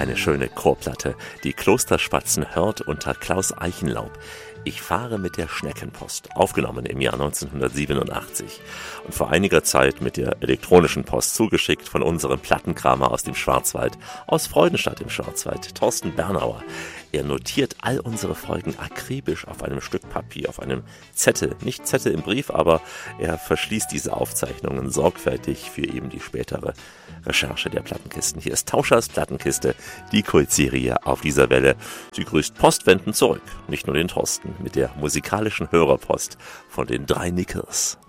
Eine schöne Chorplatte. Die Klosterspatzen hört unter Klaus Eichenlaub. Ich fahre mit der Schneckenpost, aufgenommen im Jahr 1987 und vor einiger Zeit mit der elektronischen Post zugeschickt von unserem Plattenkramer aus dem Schwarzwald, aus Freudenstadt im Schwarzwald, Thorsten Bernauer. Er notiert all unsere Folgen akribisch auf einem Stück Papier, auf einem Zettel, nicht Zettel im Brief, aber er verschließt diese Aufzeichnungen sorgfältig für eben die spätere Recherche der Plattenkisten. Hier ist Tauschers Plattenkiste, die Kultserie auf dieser Welle. Sie grüßt postwendend zurück, nicht nur den Thorsten, mit der musikalischen Hörerpost von den 3 Nickels.